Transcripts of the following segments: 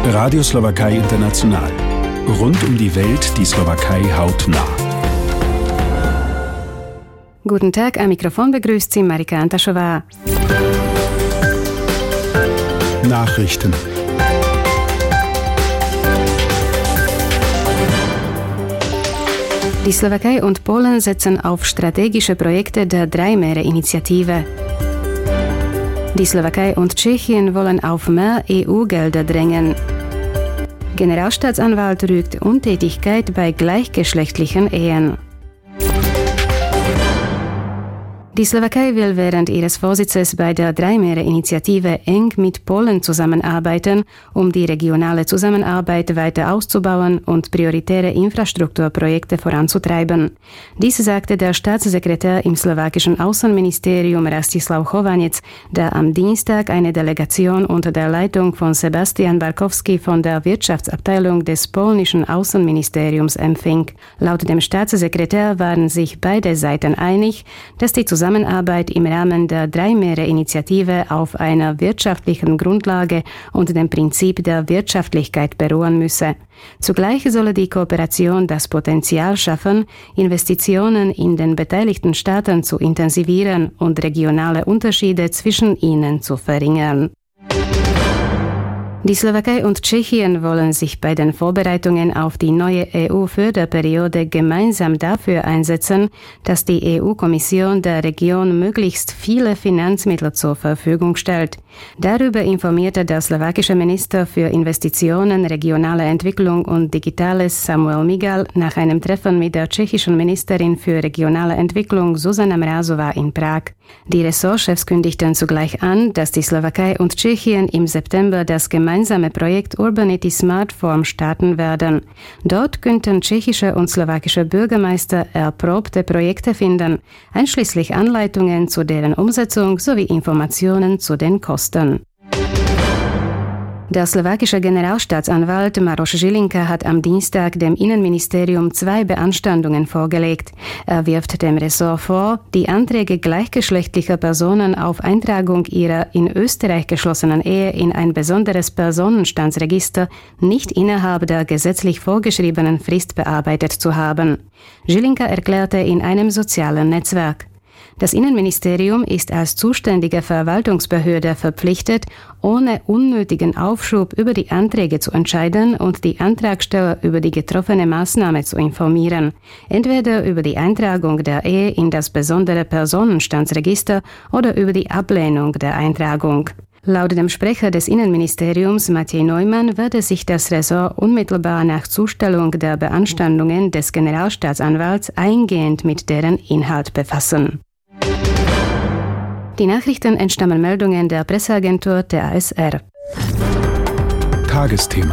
Radio Slowakei International. Rund um die Welt die Slowakei hautnah. Guten Tag, am Mikrofon begrüßt Sie Marika Antaschova. Nachrichten. Die Slowakei und Polen setzen auf strategische Projekte der Drei-Meere-Initiative. Die Slowakei und Tschechien wollen auf mehr EU-Gelder drängen. Generalstaatsanwalt rügt Untätigkeit bei gleichgeschlechtlichen Ehen. Die Slowakei will während ihres Vorsitzes bei der Drei-Meere-Initiative eng mit Polen zusammenarbeiten, um die regionale Zusammenarbeit weiter auszubauen und prioritäre Infrastrukturprojekte voranzutreiben. Dies sagte der Staatssekretär im slowakischen Außenministerium Rastislav Chovanec, der am Dienstag eine Delegation unter der Leitung von Sebastian Barkowski von der Wirtschaftsabteilung des polnischen Außenministeriums empfing. Laut dem Staatssekretär waren sich beide Seiten einig, dass die Zusammenarbeit im Rahmen der Drei-Meere-Initiative auf einer wirtschaftlichen Grundlage und dem Prinzip der Wirtschaftlichkeit beruhen müsse. Zugleich solle die Kooperation das Potenzial schaffen, Investitionen in den beteiligten Staaten zu intensivieren und regionale Unterschiede zwischen ihnen zu verringern. Die Slowakei und Tschechien wollen sich bei den Vorbereitungen auf die neue EU-Förderperiode gemeinsam dafür einsetzen, dass die EU-Kommission der Region möglichst viele Finanzmittel zur Verfügung stellt. Darüber informierte der slowakische Minister für Investitionen, regionale Entwicklung und Digitales Samuel Migal nach einem Treffen mit der tschechischen Ministerin für regionale Entwicklung Zuzana Mrazová in Prag. Die Ressortchefs kündigten zugleich an, dass die Slowakei und Tschechien im September das gemeinsame Projekt Urbanity Smart Form starten werden. Dort könnten tschechische und slowakische Bürgermeister erprobte Projekte finden, einschließlich Anleitungen zu deren Umsetzung sowie Informationen zu den Kosten. Der slowakische Generalstaatsanwalt Maroš Žilinka hat am Dienstag dem Innenministerium 2 Beanstandungen vorgelegt. Er wirft dem Ressort vor, die Anträge gleichgeschlechtlicher Personen auf Eintragung ihrer in Österreich geschlossenen Ehe in ein besonderes Personenstandsregister nicht innerhalb der gesetzlich vorgeschriebenen Frist bearbeitet zu haben. Žilinka erklärte in einem sozialen Netzwerk: Das Innenministerium ist als zuständige Verwaltungsbehörde verpflichtet, ohne unnötigen Aufschub über die Anträge zu entscheiden und die Antragsteller über die getroffene Maßnahme zu informieren, entweder über die Eintragung der Ehe in das besondere Personenstandsregister oder über die Ablehnung der Eintragung. Laut dem Sprecher des Innenministeriums Maciej Neumann werde sich das Ressort unmittelbar nach Zustellung der Beanstandungen des Generalstaatsanwalts eingehend mit deren Inhalt befassen. Die Nachrichten entstammen Meldungen der Presseagentur der ASR. Tagesthema.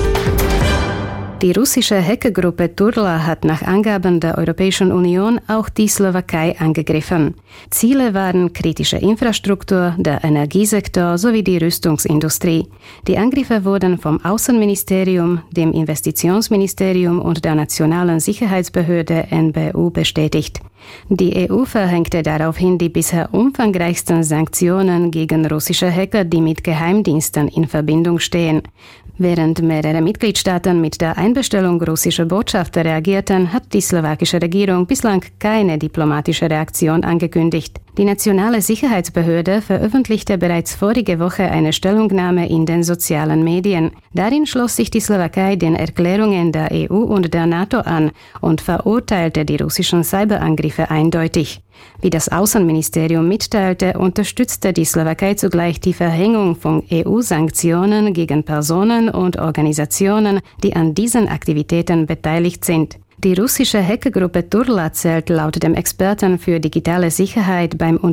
Die russische Hackergruppe Turla hat nach Angaben der Europäischen Union auch die Slowakei angegriffen. Ziele waren kritische Infrastruktur, der Energiesektor sowie die Rüstungsindustrie. Die Angriffe wurden vom Außenministerium, dem Investitionsministerium und der Nationalen Sicherheitsbehörde NBU bestätigt. Die EU verhängte daraufhin die bisher umfangreichsten Sanktionen gegen russische Hacker, die mit Geheimdiensten in Verbindung stehen. Während mehrere Mitgliedstaaten mit der Einbestellung russischer Botschafter reagierten, hat die slowakische Regierung bislang keine diplomatische Reaktion angekündigt. Die Nationale Sicherheitsbehörde veröffentlichte bereits vorige Woche eine Stellungnahme in den sozialen Medien. Darin schloss sich die Slowakei den Erklärungen der EU und der NATO an und verurteilte die russischen Cyberangriffe eindeutig. Wie das Außenministerium mitteilte, unterstützte die Slowakei zugleich die Verhängung von EU-Sanktionen gegen Personen und Organisationen, die an diesen Aktivitäten beteiligt sind. Die russische Hackergruppe Turla zählt laut dem Experten für digitale Sicherheit beim